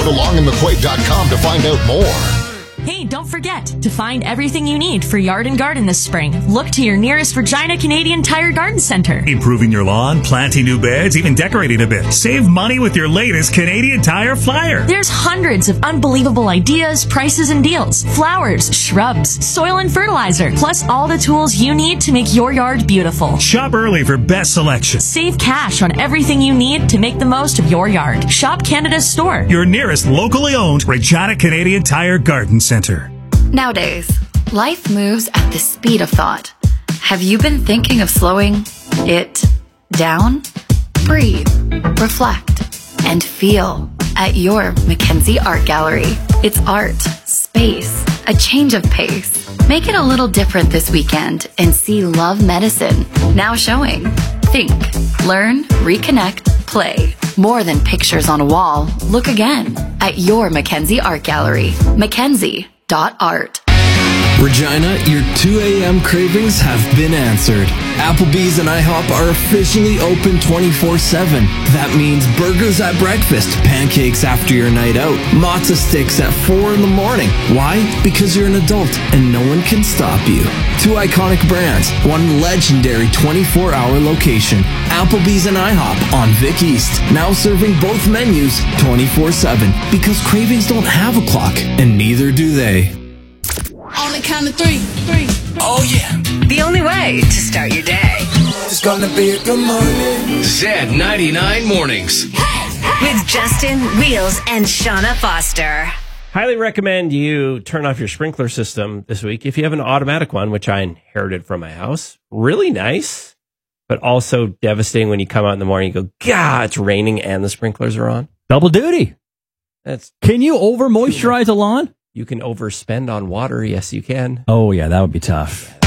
DeLongandMcQuaid.com to find out more. Hey, don't forget to find everything you need for yard and garden this spring. Look to your nearest Regina Canadian Tire Garden Center. Improving your lawn, planting new beds, even decorating a bit. Save money with your latest Canadian Tire flyer. There's hundreds of unbelievable ideas, prices, and deals. Flowers, shrubs, soil and fertilizer, plus all the tools you need to make your yard beautiful. Shop early for best selection. Save cash on everything you need to make the most of your yard. Shop Canada's store. Your nearest locally owned Regina Canadian Tire Garden Center. Nowadays, life moves at the speed of thought. Have you been thinking of slowing it down? Breathe, reflect, and feel at your Mackenzie Art Gallery. It's art, space, a change of pace. Make it a little different this weekend and see Love Medicine, now showing. Think, learn, reconnect, play. More than pictures on a wall, look again at your Mackenzie Art Gallery. Mackenzie.art. Regina, your 2 a.m. cravings have been answered. Applebee's and IHOP are officially open 24/7. That means burgers at breakfast, pancakes after your night out, matzo sticks at 4 in the morning. Why? Because you're an adult and no one can stop you. 2 iconic brands, 1 legendary 24-hour location. Applebee's and IHOP on Vic East, now serving both menus 24/7. Because cravings don't have a clock, and neither do they. On the count of three. Oh yeah. The only way to start your day. It's gonna be a good morning. Z99 Mornings. With Justin, Wheels, and Shauna Foster. Highly recommend you turn off your sprinkler system this week if you have an automatic one, which I inherited from my house. Really nice, but also devastating when you come out in the morning and go, God, it's raining and the sprinklers are on. Double duty. Can you over moisturize a lawn? You can overspend on water. Yes, you can. Oh, yeah, that would be tough.